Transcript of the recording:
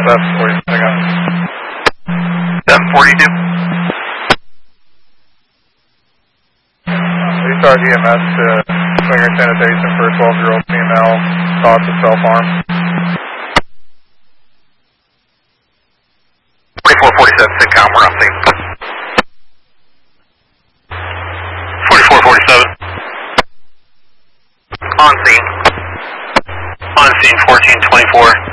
740, I got it. 742. Restart EMS to swinger sanitation for a 12-year-old female thought to self-harm. 4447, SIGCOM, we're on scene. 4447. On scene. On scene, 1424.